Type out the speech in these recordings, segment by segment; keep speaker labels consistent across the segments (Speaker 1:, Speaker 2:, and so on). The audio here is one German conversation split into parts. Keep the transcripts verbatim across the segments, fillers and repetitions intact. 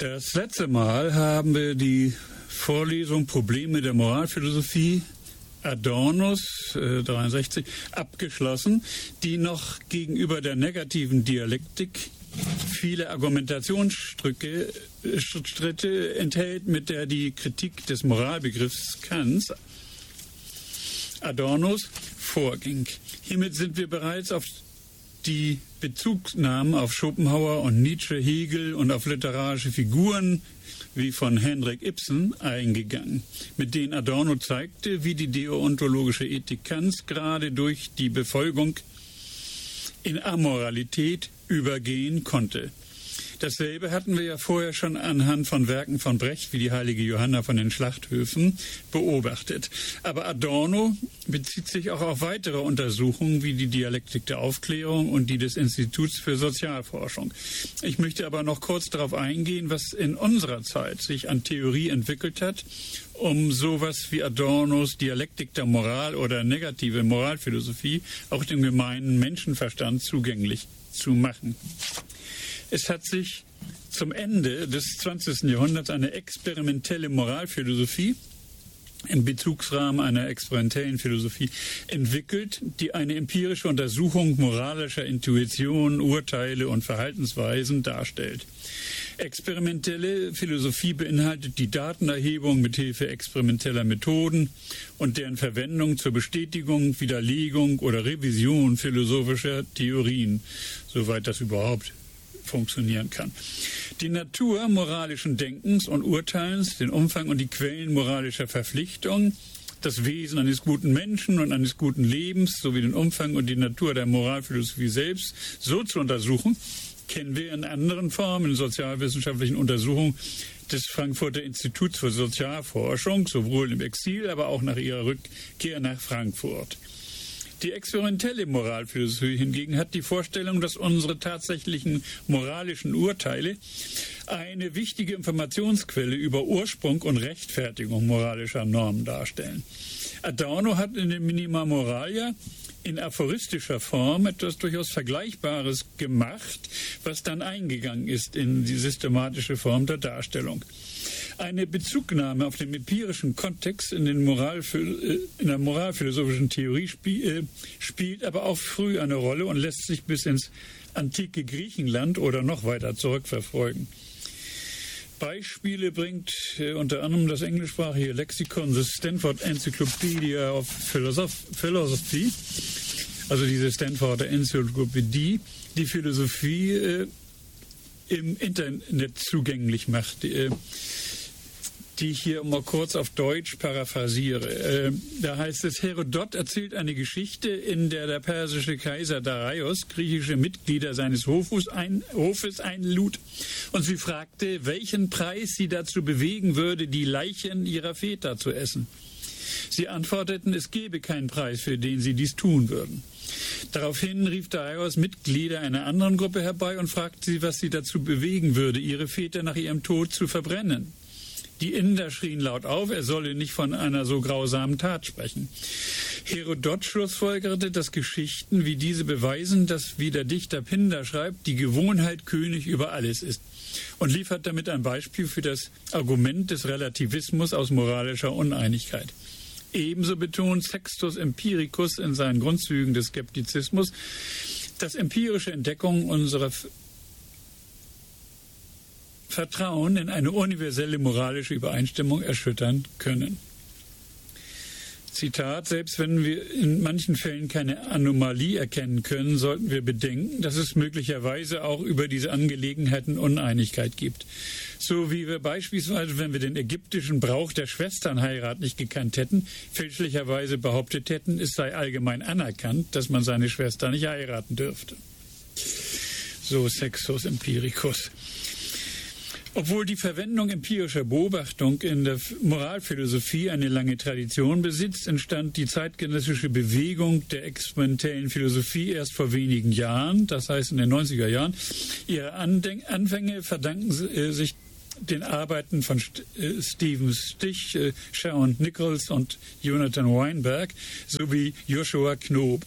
Speaker 1: Das letzte Mal haben wir die Vorlesung Probleme der Moralphilosophie Adornos äh, dreiundsechzig abgeschlossen, die noch gegenüber der negativen Dialektik viele Argumentationsstricke äh, Stritte enthält, mit der die Kritik des Moralbegriffs Kants Adornos vorging. Hiermit sind wir bereits auf die Bezugsnahmen auf Schopenhauer und Nietzsche, Hegel und auf literarische Figuren wie von Henrik Ibsen eingegangen, mit denen Adorno zeigte, wie die deontologische Ethik Kants gerade durch die Befolgung in Amoralität übergehen konnte. Dasselbe hatten wir ja vorher schon anhand von Werken von Brecht wie die heilige Johanna von den Schlachthöfen beobachtet. Aber Adorno bezieht sich auch auf weitere Untersuchungen wie die Dialektik der Aufklärung und die des Instituts für Sozialforschung. Ich möchte aber noch kurz darauf eingehen, was in unserer Zeit sich an Theorie entwickelt hat, um sowas wie Adornos Dialektik der Moral oder negative Moralphilosophie auch dem gemeinen Menschenverstand zugänglich zu machen. Es hat sich zum Ende des zwanzigsten Jahrhunderts eine experimentelle Moralphilosophie im Bezugsrahmen einer experimentellen Philosophie entwickelt, die eine empirische Untersuchung moralischer Intuitionen, Urteile und Verhaltensweisen darstellt. Experimentelle Philosophie beinhaltet die Datenerhebung mithilfe experimenteller Methoden und deren Verwendung zur Bestätigung, Widerlegung oder Revision philosophischer Theorien, soweit das überhaupt funktionieren kann. Die Natur moralischen Denkens und Urteilens, den Umfang und die Quellen moralischer Verpflichtungen, das Wesen eines guten Menschen und eines guten Lebens sowie den Umfang und die Natur der Moralphilosophie selbst so zu untersuchen, kennen wir in anderen Formen, in sozialwissenschaftlichen Untersuchungen des Frankfurter Instituts für Sozialforschung, sowohl im Exil, aber auch nach ihrer Rückkehr nach Frankfurt. Die experimentelle Moralphilosophie hingegen hat die Vorstellung, dass unsere tatsächlichen moralischen Urteile eine wichtige Informationsquelle über Ursprung und Rechtfertigung moralischer Normen darstellen. Adorno hat in dem Minima Moralia in aphoristischer Form etwas durchaus Vergleichbares gemacht, was dann eingegangen ist in die systematische Form der Darstellung. Eine Bezugnahme auf den empirischen Kontext in, den Moral, in der moralphilosophischen Theorie spiel, spielt aber auch früh eine Rolle und lässt sich bis ins antike Griechenland oder noch weiter zurückverfolgen. Beispiele bringt äh, unter anderem das englischsprachige Lexikon The Stanford Encyclopedia of Philosoph- Philosophy, also diese Stanforder Enzyklopädie, die Philosophie äh, im Internet zugänglich macht, äh, die ich hier mal kurz auf Deutsch paraphrasiere. Äh, da heißt es, Herodot erzählt eine Geschichte, in der der persische Kaiser Darius griechische Mitglieder seines Hofes, ein, Hofes einlud und sie fragte, welchen Preis sie dazu bewegen würde, die Leichen ihrer Väter zu essen. Sie antworteten, es gebe keinen Preis, für den sie dies tun würden. Daraufhin rief Darius Mitglieder einer anderen Gruppe herbei und fragte sie, was sie dazu bewegen würde, ihre Väter nach ihrem Tod zu verbrennen. Die Inder schrien laut auf, er solle nicht von einer so grausamen Tat sprechen. Herodot schlussfolgerte, dass Geschichten wie diese beweisen, dass, wie der Dichter Pindar schreibt, die Gewohnheit König über alles ist und liefert damit ein Beispiel für das Argument des Relativismus aus moralischer Uneinigkeit. Ebenso betont Sextus Empiricus in seinen Grundzügen des Skeptizismus, dass empirische Entdeckungen unserer Vertrauen in eine universelle moralische Übereinstimmung erschüttern können. Zitat, selbst wenn wir in manchen Fällen keine Anomalie erkennen können, sollten wir bedenken, dass es möglicherweise auch über diese Angelegenheiten Uneinigkeit gibt. So wie wir beispielsweise, wenn wir den ägyptischen Brauch der Schwesternheirat nicht gekannt hätten, fälschlicherweise behauptet hätten, es sei allgemein anerkannt, dass man seine Schwester nicht heiraten dürfte. So Sextus Empiricus. Obwohl die Verwendung empirischer Beobachtung in der Moralphilosophie eine lange Tradition besitzt, entstand die zeitgenössische Bewegung der experimentellen Philosophie erst vor wenigen Jahren, das heißt in den neunziger Jahren. Ihre Anfänge verdanken sich den Arbeiten von Stephen Stich, Sharon Nichols und Jonathan Weinberg sowie Joshua Knoop.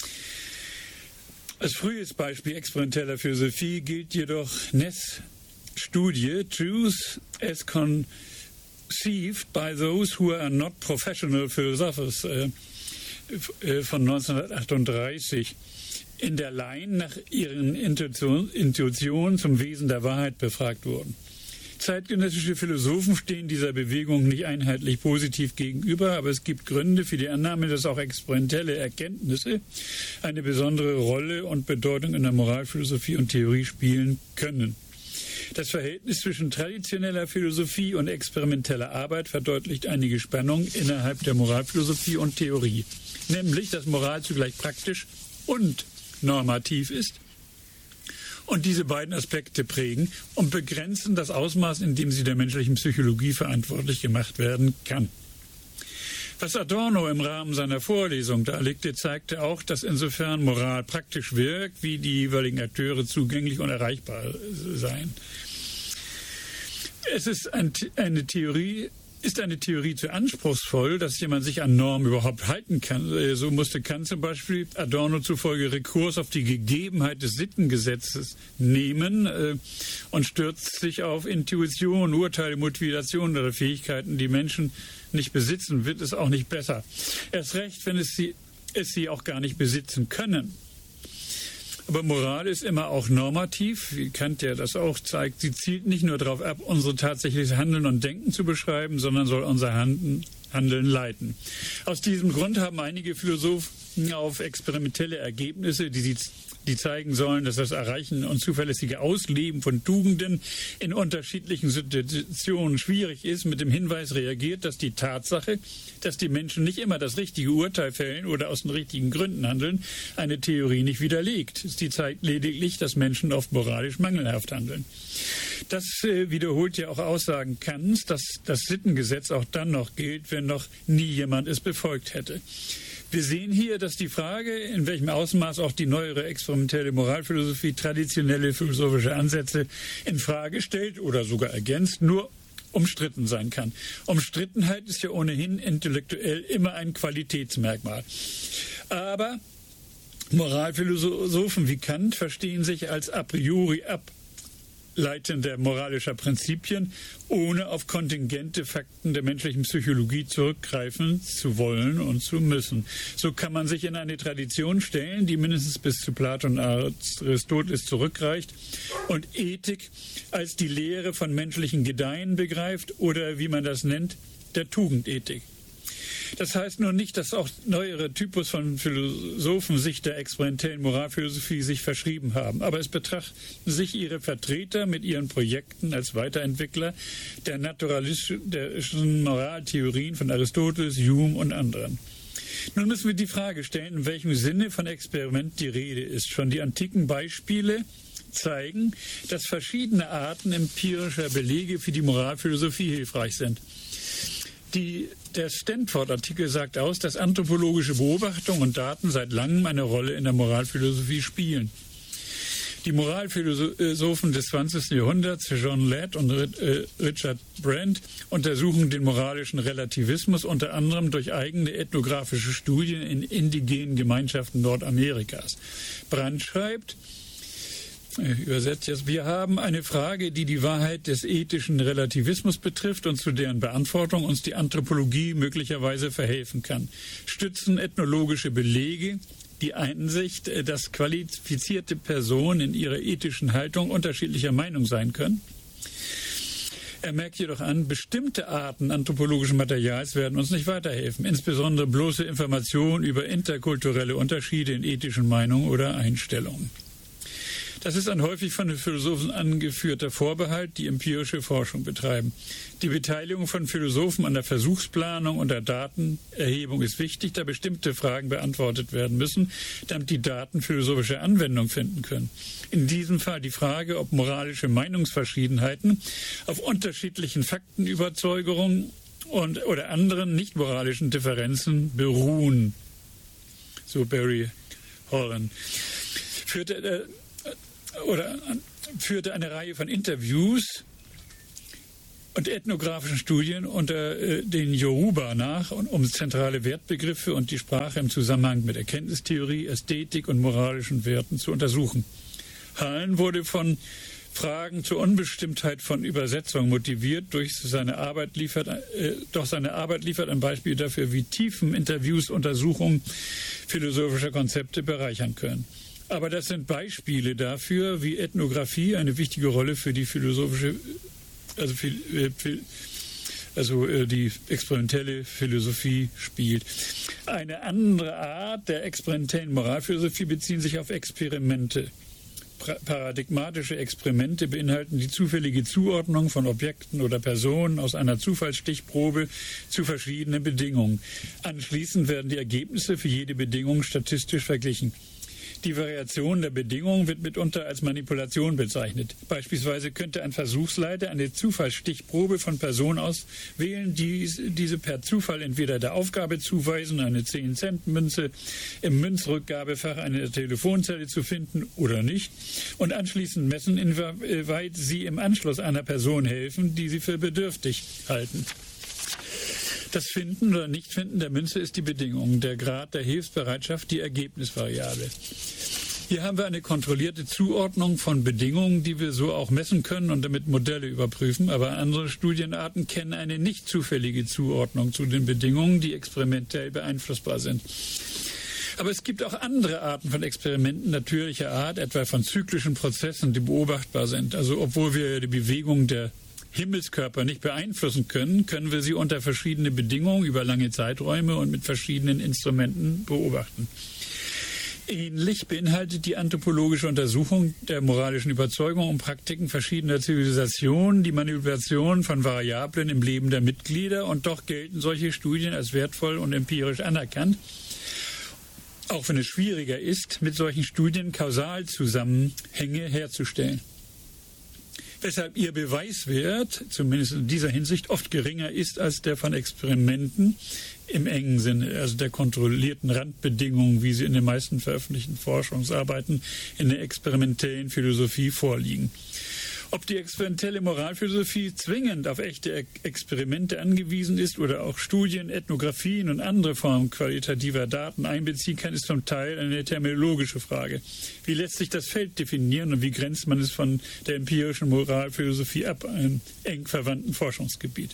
Speaker 1: Als frühes Beispiel experimenteller Philosophie gilt jedoch Ness Studie Truth as Conceived by Those Who Are Not Professional Philosophers äh, von neunzehnhundertachtunddreißig in der Line nach ihren Intuition, Intuitionen zum Wesen der Wahrheit befragt wurden. Zeitgenössische Philosophen stehen dieser Bewegung nicht einheitlich positiv gegenüber, aber es gibt Gründe für die Annahme, dass auch experimentelle Erkenntnisse eine besondere Rolle und Bedeutung in der Moralphilosophie und Theorie spielen können. Das Verhältnis zwischen traditioneller Philosophie und experimenteller Arbeit verdeutlicht einige Spannungen innerhalb der Moralphilosophie und Theorie, nämlich, dass Moral zugleich praktisch und normativ ist und diese beiden Aspekte prägen und begrenzen das Ausmaß, in dem sie der menschlichen Psychologie verantwortlich gemacht werden kann. Was Adorno im Rahmen seiner Vorlesung darlegte, zeigte auch, dass insofern Moral praktisch wirkt, wie die jeweiligen Akteure zugänglich und erreichbar seien. Es ist ein, eine Theorie, ist eine Theorie zu anspruchsvoll, dass jemand sich an Normen überhaupt halten kann. So musste Kant zum Beispiel Adorno zufolge Rekurs auf die Gegebenheit des Sittengesetzes nehmen äh, und stürzt sich auf Intuition, Urteile, Motivation oder Fähigkeiten, die Menschen nicht besitzen, wird es auch nicht besser. Erst recht, wenn es sie, es sie auch gar nicht besitzen können. Aber Moral ist immer auch normativ, wie Kant ja das auch zeigt. Sie zielt nicht nur darauf ab, unsere tatsächliches Handeln und Denken zu beschreiben, sondern soll unser Handeln, Handeln leiten. Aus diesem Grund haben einige Philosophen auf experimentelle Ergebnisse, die sie die zeigen sollen, dass das Erreichen und zuverlässige Ausleben von Tugenden in unterschiedlichen Situationen schwierig ist, mit dem Hinweis reagiert, dass die Tatsache, dass die Menschen nicht immer das richtige Urteil fällen oder aus den richtigen Gründen handeln, eine Theorie nicht widerlegt. Sie zeigt lediglich, dass Menschen oft moralisch mangelhaft handeln. Das äh, wiederholt ja auch Aussagen Kants, dass das Sittengesetz auch dann noch gilt, wenn noch nie jemand es befolgt hätte. Wir sehen hier, dass die Frage, in welchem Ausmaß auch die neuere experimentelle Moralphilosophie traditionelle philosophische Ansätze in Frage stellt oder sogar ergänzt, nur umstritten sein kann. Umstrittenheit ist ja ohnehin intellektuell immer ein Qualitätsmerkmal. Aber Moralphilosophen wie Kant verstehen sich als a priori ableitender moralischer Prinzipien, ohne auf kontingente Fakten der menschlichen Psychologie zurückgreifen zu wollen und zu müssen. So kann man sich in eine Tradition stellen, die mindestens bis zu Platon und Aristoteles zurückreicht und Ethik als die Lehre von menschlichen Gedeihen begreift oder, wie man das nennt, der Tugendethik. Das heißt nur nicht, dass auch neuere Typus von Philosophen sich der experimentellen Moralphilosophie sich verschrieben haben. Aber es betrachten sich ihre Vertreter mit ihren Projekten als Weiterentwickler der naturalistischen Moraltheorien von Aristoteles, Hume und anderen. Nun müssen wir die Frage stellen, in welchem Sinne von Experiment die Rede ist. Schon die antiken Beispiele zeigen, dass verschiedene Arten empirischer Belege für die Moralphilosophie hilfreich sind. Die, der Stanford-Artikel sagt aus, dass anthropologische Beobachtungen und Daten seit langem eine Rolle in der Moralphilosophie spielen. Die Moralphilosophen des zwanzigsten Jahrhunderts, John Ladd und Richard Brand, untersuchen den moralischen Relativismus unter anderem durch eigene ethnografische Studien in indigenen Gemeinschaften Nordamerikas. Brand schreibt, übersetzt jetzt, wir haben eine Frage, die die Wahrheit des ethischen Relativismus betrifft und zu deren Beantwortung uns die Anthropologie möglicherweise verhelfen kann. Stützen ethnologische Belege die Einsicht, dass qualifizierte Personen in ihrer ethischen Haltung unterschiedlicher Meinung sein können? Er merkt jedoch an, bestimmte Arten anthropologischen Materials werden uns nicht weiterhelfen, insbesondere bloße Informationen über interkulturelle Unterschiede in ethischen Meinungen oder Einstellungen. Das ist ein häufig von den Philosophen angeführter Vorbehalt, die empirische Forschung betreiben. Die Beteiligung von Philosophen an der Versuchsplanung und der Datenerhebung ist wichtig, da bestimmte Fragen beantwortet werden müssen, damit die Daten philosophische Anwendung finden können. In diesem Fall die Frage, ob moralische Meinungsverschiedenheiten auf unterschiedlichen Faktenüberzeugungen und, oder anderen nicht moralischen Differenzen beruhen. So Barry Horan. Führte äh, oder führte eine Reihe von Interviews und ethnografischen Studien unter äh, den Yoruba nach, um zentrale Wertbegriffe und die Sprache im Zusammenhang mit Erkenntnistheorie, Ästhetik und moralischen Werten zu untersuchen. Hallen wurde von Fragen zur Unbestimmtheit von Übersetzung motiviert durch seine Arbeit liefert, äh, doch seine Arbeit liefert ein Beispiel dafür, wie tiefen Interviews, Untersuchungen philosophischer Konzepte bereichern können. Aber das sind Beispiele dafür, wie Ethnographie eine wichtige Rolle für die philosophische, also, äh, also äh, die experimentelle Philosophie spielt. Eine andere Art der experimentellen Moralphilosophie beziehen sich auf Experimente. Paradigmatische Experimente beinhalten die zufällige Zuordnung von Objekten oder Personen aus einer Zufallsstichprobe zu verschiedenen Bedingungen. Anschließend werden die Ergebnisse für jede Bedingung statistisch verglichen. Die Variation der Bedingungen wird mitunter als Manipulation bezeichnet. Beispielsweise könnte ein Versuchsleiter eine Zufallsstichprobe von Personen auswählen, die diese per Zufall entweder der Aufgabe zuweisen, eine zehn-Cent-Münze im Münzrückgabefach einer Telefonzelle zu finden oder nicht, und anschließend messen, inwieweit sie im Anschluss einer Person helfen, die sie für bedürftig halten. Das Finden oder Nichtfinden der Münze ist die Bedingung, der Grad der Hilfsbereitschaft die Ergebnisvariable. Hier haben wir eine kontrollierte Zuordnung von Bedingungen, die wir so auch messen können und damit Modelle überprüfen, aber andere Studienarten kennen eine nicht zufällige Zuordnung zu den Bedingungen, die experimentell beeinflussbar sind. Aber es gibt auch andere Arten von Experimenten natürlicher Art, etwa von zyklischen Prozessen, die beobachtbar sind. Also obwohl wir die Bewegung der Himmelskörper nicht beeinflussen können, können wir sie unter verschiedene Bedingungen über lange Zeiträume und mit verschiedenen Instrumenten beobachten. Ähnlich beinhaltet die anthropologische Untersuchung der moralischen Überzeugungen und Praktiken verschiedener Zivilisationen die Manipulation von Variablen im Leben der Mitglieder, und doch gelten solche Studien als wertvoll und empirisch anerkannt, auch wenn es schwieriger ist, mit solchen Studien Kausalzusammenhänge herzustellen. Weshalb ihr Beweiswert, zumindest in dieser Hinsicht, oft geringer ist als der von Experimenten im engen Sinne, also der kontrollierten Randbedingungen, wie sie in den meisten veröffentlichten Forschungsarbeiten in der experimentellen Philosophie vorliegen. Ob die experimentelle Moralphilosophie zwingend auf echte Experimente angewiesen ist oder auch Studien, Ethnographien und andere Formen qualitativer Daten einbeziehen kann, ist zum Teil eine terminologische Frage. Wie lässt sich das Feld definieren und wie grenzt man es von der empirischen Moralphilosophie ab, einem eng verwandten Forschungsgebiet?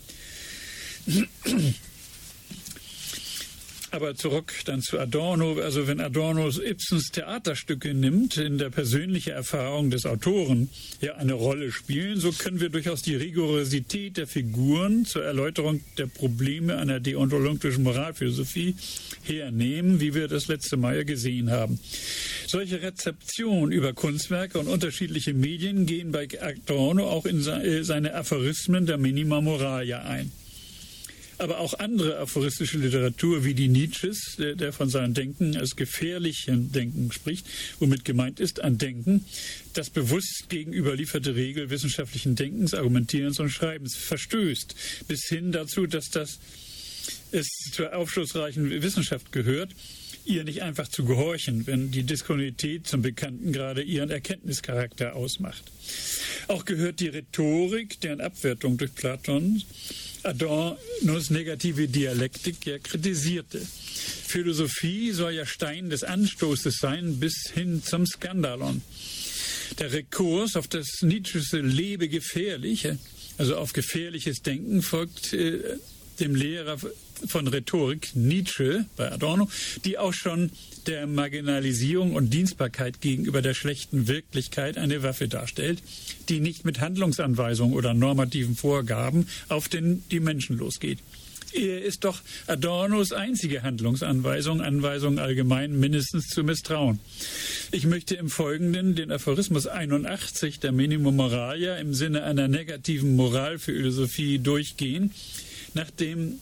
Speaker 1: Aber zurück dann zu Adorno. Also wenn Adorno Ibsens Theaterstücke nimmt, in der persönlichen Erfahrung des Autoren ja eine Rolle spielen, so können wir durchaus die Rigorosität der Figuren zur Erläuterung der Probleme einer deontologischen Moralphilosophie hernehmen, wie wir das letzte Mal ja gesehen haben. Solche Rezeption über Kunstwerke und unterschiedliche Medien gehen bei Adorno auch in seine Aphorismen der Minima Moralia ein. Aber auch andere aphoristische Literatur wie die Nietzsches, der, der von seinem Denken als gefährlichem Denken spricht, womit gemeint ist ein Denken, das bewusst gegen überlieferte Regeln wissenschaftlichen Denkens, Argumentierens und Schreibens verstößt, bis hin dazu, dass das es zur aufschlussreichen Wissenschaft gehört, ihr nicht einfach zu gehorchen, wenn die Diskontinuität zum Bekannten gerade ihren Erkenntnischarakter ausmacht. Auch gehört die Rhetorik, deren Abwertung durch Platon Adornos negative Dialektik ja kritisierte. Philosophie soll ja Stein des Anstoßes sein bis hin zum Skandalon. Der Rekurs auf das Nietzschesche Lebe gefährlich, also auf gefährliches Denken, folgt äh, dem Lehrer von Rhetorik Nietzsche bei Adorno, die auch schon der Marginalisierung und Dienstbarkeit gegenüber der schlechten Wirklichkeit eine Waffe darstellt, die nicht mit Handlungsanweisungen oder normativen Vorgaben auf den, die Menschen losgeht. Er ist doch Adornos einzige Handlungsanweisung, Anweisung allgemein mindestens zu misstrauen. Ich möchte im Folgenden den Aphorismus einundachtzig der Minima Moralia im Sinne einer negativen Moralphilosophie durchgehen, nachdem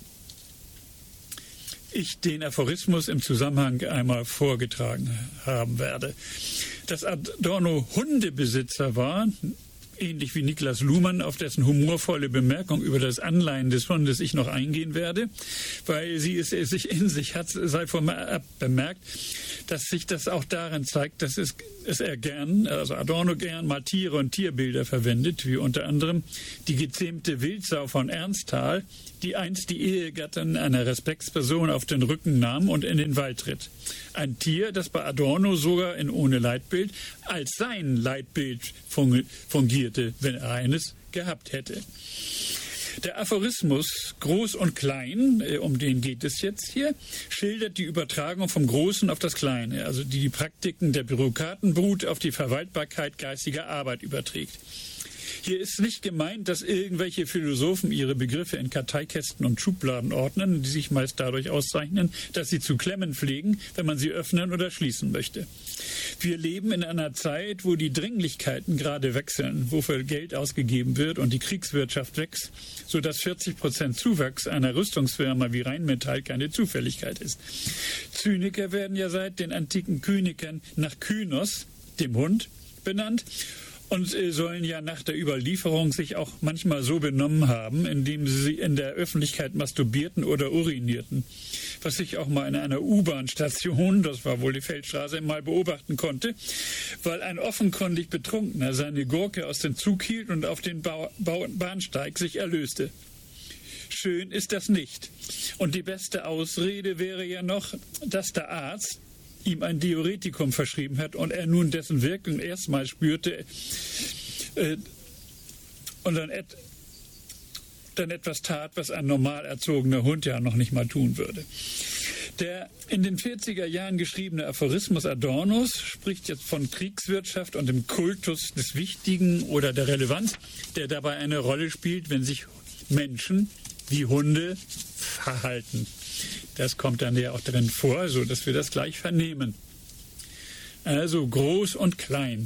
Speaker 1: ich den Aphorismus im Zusammenhang einmal vorgetragen haben werde. Dass Adorno Hundebesitzer war, ähnlich wie Niklas Luhmann, auf dessen humorvolle Bemerkung über das Anleihen des Hundes ich noch eingehen werde, weil sie es, es sich in sich hat, sei vorab bemerkt, dass sich das auch darin zeigt, dass es, es er gern, also Adorno gern mal Tiere und Tierbilder verwendet, wie unter anderem die gezähmte Wildsau von Ernsthal, die einst die Ehegattin einer Respektsperson auf den Rücken nahm und in den Wald ritt. Ein Tier, das bei Adorno sogar in Ohne Leitbild als sein Leitbild fungierte, wenn er eines gehabt hätte. Der Aphorismus Groß und Klein, um den geht es jetzt hier, schildert die Übertragung vom Großen auf das Kleine, also die die Praktiken der Bürokratenbrut auf die Verwaltbarkeit geistiger Arbeit überträgt. Hier ist nicht gemeint, dass irgendwelche Philosophen ihre Begriffe in Karteikästen und Schubladen ordnen, die sich meist dadurch auszeichnen, dass sie zu klemmen pflegen, wenn man sie öffnen oder schließen möchte. Wir leben in einer Zeit, wo die Dringlichkeiten gerade wechseln, wofür Geld ausgegeben wird und die Kriegswirtschaft wächst, sodass vierzig Prozent Zuwachs einer Rüstungsfirma wie Rheinmetall keine Zufälligkeit ist. Zyniker werden ja seit den antiken Kynikern nach Kynos, dem Hund, benannt, und sollen ja nach der Überlieferung sich auch manchmal so benommen haben, indem sie in der Öffentlichkeit masturbierten oder urinierten. Was ich auch mal in einer U-Bahn-Station, das war wohl die Feldstraße, mal beobachten konnte, weil ein offenkundig Betrunkener seine Gurke aus dem Zug hielt und auf den ba- ba- Bahnsteig sich erlöste. Schön ist das nicht. Und die beste Ausrede wäre ja noch, dass der Arzt ihm ein Diuretikum verschrieben hat und er nun dessen Wirkung erstmals spürte äh, und dann, et, dann etwas tat, was ein normal erzogener Hund ja noch nicht mal tun würde. Der in den vierziger Jahren geschriebene Aphorismus Adornos spricht jetzt von Kriegswirtschaft und dem Kultus des Wichtigen oder der Relevanz, der dabei eine Rolle spielt, wenn sich Menschen wie Hunde verhalten. Das kommt dann ja auch drin vor, so dass wir das gleich vernehmen. Also groß und klein.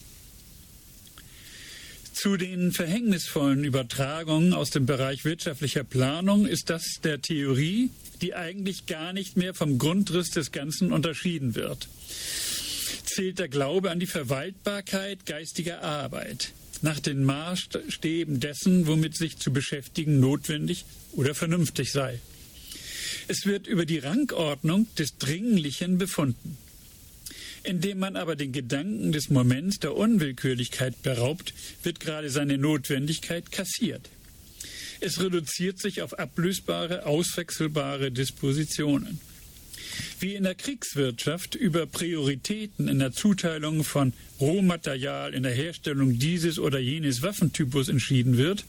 Speaker 1: Zu den verhängnisvollen Übertragungen aus dem Bereich wirtschaftlicher Planung ist das der Theorie, die eigentlich gar nicht mehr vom Grundriss des Ganzen unterschieden wird. Zählt der Glaube an die Verwaltbarkeit geistiger Arbeit, nach den Maßstäben dessen, womit sich zu beschäftigen notwendig oder vernünftig sei. Es wird über die Rangordnung des Dringlichen befunden. Indem man aber den Gedanken des Moments der Unwillkürlichkeit beraubt, wird gerade seine Notwendigkeit kassiert. Es reduziert sich auf ablösbare, auswechselbare Dispositionen. Wie in der Kriegswirtschaft über Prioritäten in der Zuteilung von Rohmaterial in der Herstellung dieses oder jenes Waffentypus entschieden wird,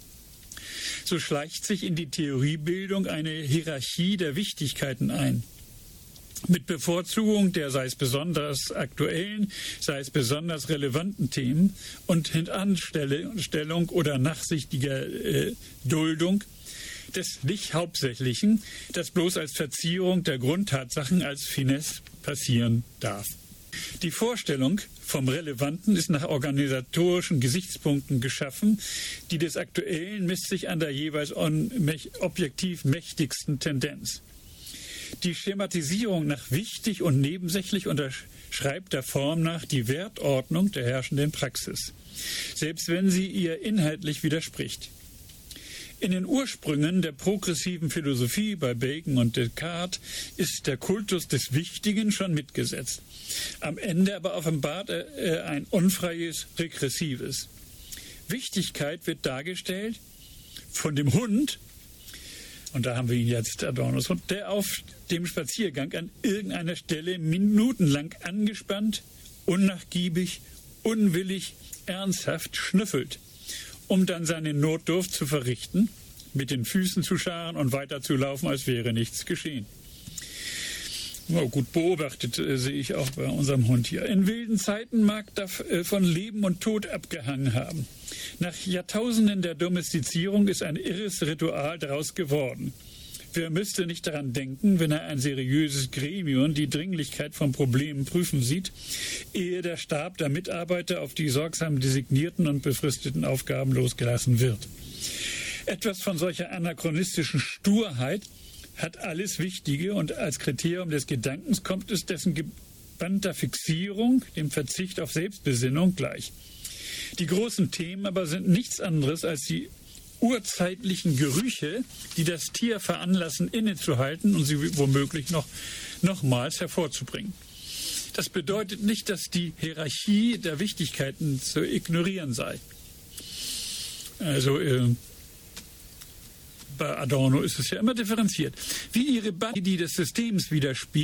Speaker 1: so schleicht sich in die Theoriebildung eine Hierarchie der Wichtigkeiten ein. Mit Bevorzugung der, sei es besonders aktuellen, sei es besonders relevanten Themen und Hintanstellung oder nachsichtiger äh, Duldung des nicht Hauptsächlichen, das bloß als Verzierung der Grundtatsachen als Finesse passieren darf. Die Vorstellung vom Relevanten ist nach organisatorischen Gesichtspunkten geschaffen, die des Aktuellen misst sich an der jeweils objektiv mächtigsten Tendenz. Die Schematisierung nach wichtig und nebensächlich unterschreibt der Form nach die Wertordnung der herrschenden Praxis, selbst wenn sie ihr inhaltlich widerspricht. In den Ursprüngen der progressiven Philosophie bei Bacon und Descartes ist der Kultus des Wichtigen schon mitgesetzt. Am Ende aber offenbart er ein unfreies, regressives. Wichtigkeit wird dargestellt von dem Hund, und da haben wir ihn jetzt, Adornos Hund, der auf dem Spaziergang an irgendeiner Stelle minutenlang angespannt, unnachgiebig, unwillig, ernsthaft schnüffelt, um dann seine Notdurft zu verrichten, mit den Füßen zu scharen und weiterzulaufen, als wäre nichts geschehen. Oh, gut beobachtet äh, sehe ich auch bei unserem Hund hier. In wilden Zeiten mag davon äh, Leben und Tod abgehangen haben. Nach Jahrtausenden der Domestizierung ist ein irres Ritual daraus geworden. Wer müsste nicht daran denken, wenn er ein seriöses Gremium die Dringlichkeit von Problemen prüfen sieht, ehe der Stab der Mitarbeiter auf die sorgsam designierten und befristeten Aufgaben losgelassen wird. Etwas von solcher anachronistischen Sturheit hat alles Wichtige und als Kriterium des Gedankens kommt es dessen gebannter Fixierung, dem Verzicht auf Selbstbesinnung gleich. Die großen Themen aber sind nichts anderes als die urzeitlichen Gerüche, die das Tier veranlassen, innezuhalten und sie womöglich noch nochmals hervorzubringen. Das bedeutet nicht, dass die Hierarchie der Wichtigkeiten zu ignorieren sei. Also äh, bei Adorno ist es ja immer differenziert. Wie ihre Batterie des Systems widerspiegelt,